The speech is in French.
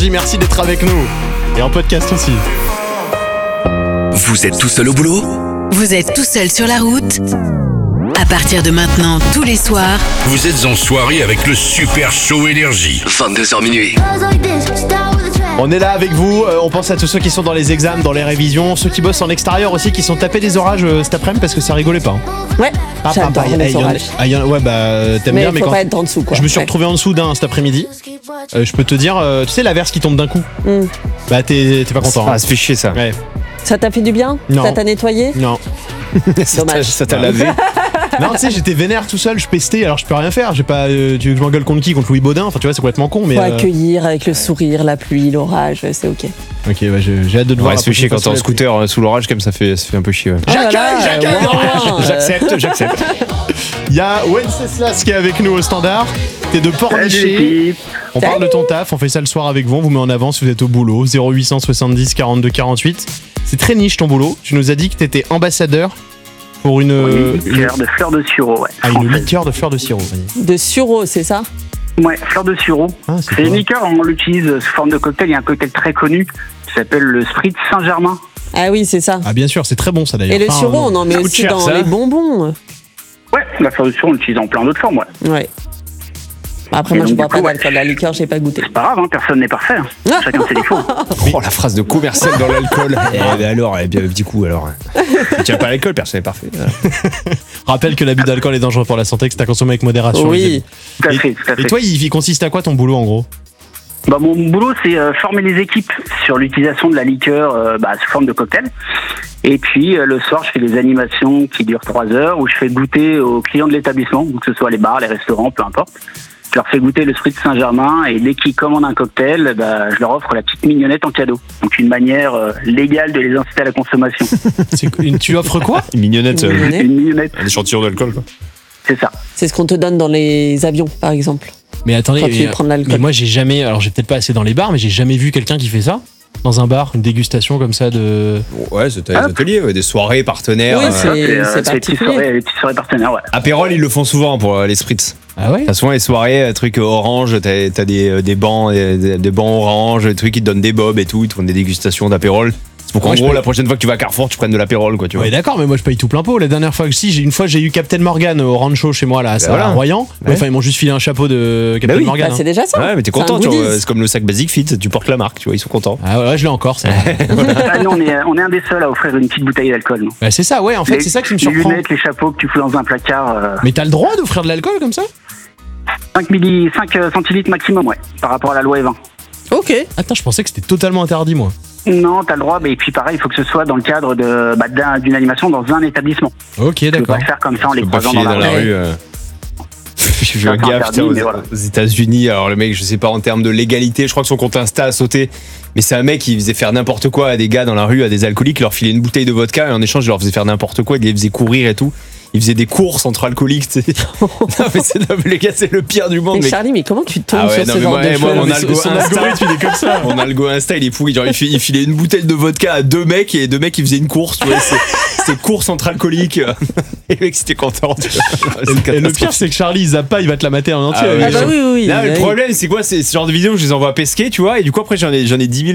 Merci d'être avec nous. Et en podcast aussi. Vous êtes tout seul au boulot ? Vous êtes tout seul sur la route ? À partir de maintenant, tous les soirs, Vous êtes en soirée avec le Super Show Énergie. 22h minuit. On est là avec vous, on pense à tous ceux qui sont dans les examens, dans les révisions, ceux qui bossent en extérieur aussi, qui sont tapés des orages cet après-midi parce que ça rigolait pas. Ouais, j'adore les orages. Ouais, bah t'aimes Mais bien, mais faut quand pas être en dessous, quoi. je me suis retrouvé en dessous d'un cet après-midi. Je peux te dire, tu sais l'averse qui tombe d'un coup. Bah t'es pas content. Ah, ça fait chier ça. Ouais. Ça t'a fait du bien ? Non. Ça t'a nettoyé ? Non. Dommage. Ça t'a lavé. Non, tu sais, j'étais vénère tout seul, je pestais, alors je peux rien faire. J'ai pas, tu veux que je m'engueule contre qui ? Contre Louis Baudin ? Enfin, tu vois, c'est complètement con, mais. Faut accueillir avec le sourire, la pluie, l'orage, c'est ok. Ok, bah j'ai hâte de te voir. Ouais, ça fait chier quand t'es en scooter sous l'orage, comme ça fait un peu chier. Ouais. J'accepte. Il y a Wenceslas qui est avec nous au standard. T'es de Pornichet. On parle de ton taf, on fait ça le soir avec vous, on vous met en avant si vous êtes au boulot. 0870 42 48. C'est très niche ton boulot. Tu nous as dit que t'étais ambassadeur pour une liqueur de fleur de sureau, ouais. Ah, une liqueur de fleur de sirop. De sureau, c'est ça ? Ouais, fleur de sureau. Ah, c'est une liqueur, on l'utilise sous forme de cocktail. Il y a un cocktail très connu qui s'appelle le Spritz Saint-Germain. Ah oui, c'est ça. Ah bien sûr, c'est très bon ça d'ailleurs. Et le sureau, on en met coûte aussi cher, dans ça. les bonbons. Ouais, la fleur de sureau, on l'utilise en plein d'autres formes, ouais. Ouais. Après, Et moi, donc, je bois du pas coup, d'alcool. La liqueur, j'ai pas goûté. C'est pas grave, hein, personne n'est parfait. Hein. Chacun ses défauts. Oh, la phrase de commercial dans l'alcool. Mais alors, bien petit coup alors. Tu n'aimes pas l'alcool, personne n'est parfait. Rappelle que l'abus d'alcool est dangereux pour la santé, que c'est à consommer avec modération. Oui. Tout à fait, tout à fait. Et toi, il consiste à quoi ton boulot en gros ? Bah, mon boulot, c'est former les équipes sur l'utilisation de la liqueur sous forme de cocktail. Et puis, le soir, je fais des animations qui durent 3 heures où je fais goûter aux clients de l'établissement, donc que ce soit les bars, les restaurants, peu importe. Je leur fais goûter le Spritz Saint-Germain et dès qu'ils commandent un cocktail, je leur offre la petite mignonnette en cadeau. Donc, une manière légale de les inciter à la consommation. Tu offres quoi ? Une mignonnette. Une mignonnette, Un échantillon d'alcool, quoi. c'est ça. C'est ce qu'on te donne dans les avions, par exemple. Mais attendez, Quand tu veux prendre l'alcool. mais moi j'ai jamais, alors j'ai peut-être pas assez dans les bars, mais j'ai jamais vu quelqu'un qui fait ça dans un bar, une dégustation comme ça de. Ouais, c'était des ateliers, ouais, des soirées partenaires. Oui, c'est les particulier. petites soirées partenaires, ouais. Apérol, ils le font souvent pour les spritz. Ah ouais ? T'as souvent les soirées, trucs orange, t'as des bancs, des bancs orange, des trucs qui te donnent des bobs et tout, ils te font des dégustations d'apérol. C'est pour qu'en Ouais, je gros, peux- la prochaine fois que tu vas à Carrefour, tu prennes de l'apérol, quoi, tu vois. Ouais d'accord, mais moi je paye tout plein pot. La dernière fois que une fois j'ai eu Captain Morgan au rancho chez moi là, à voilà. Royan. Ouais. Enfin ils m'ont juste filé un chapeau de Captain oui. Morgan. Bah, c'est déjà ça. Ouais, mais t'es C'est content, un tu vois. goodies. C'est comme le sac Basic Fit, tu portes la marque, tu vois, ils sont contents. Ah ouais, je l'ai encore ça. Ah, nous, on est un des seuls à offrir une petite bouteille d'alcool. nous. Bah, c'est ça, ouais, en fait c'est ça qui me Les surprend. lunettes, les chapeaux que tu fous dans un placard. Mais t'as le droit d'offrir de l'alcool comme ça ? 5 centilitres maximum, ouais, par rapport à la loi E20. Ok. Attends, je pensais que c'était totalement interdit moi. Non, t'as le droit, mais puis pareil, il faut que ce soit dans le cadre d'une animation dans un établissement. Ok, Tu peux d'accord. pas le faire comme ça en les Tu peux pas croisant filer dans la rue. J'ai vu un C'est gars interdit, mais voilà. aux États-Unis. Alors, le mec, je sais pas en termes de légalité, je crois que son compte Insta a sauté. Mais c'est un mec qui faisait faire n'importe quoi à des gars dans la rue, à des alcooliques. Il leur filait une bouteille de vodka et en échange, il leur faisait faire n'importe quoi. Il les faisait courir et tout. Il faisait des courses entre alcooliques, tu sais. Non, mais les gars, c'est le pire du monde. Mais mec. Charlie, mais comment tu tombes Ah ouais, sur non, ce mais genre moi, de moi, choses mon algo Son Insta, algorithme, il est comme ça. mon algo Insta, il est pourri. Genre, il filait une bouteille de vodka à 2 mecs et 2 mecs, ils faisaient une course, tu vois. C'était course entre alcooliques. Et le mec, c'était content, tu vois. Et le pire c'est que Charlie il zappe pas, il va te la mater en entier. Ah oui, Ah bah oui, oui. Là, le oui. problème, c'est quoi? C'est ce genre de vidéo où je les envoie pesquer, tu vois. Et du coup, après, j'en ai 10 000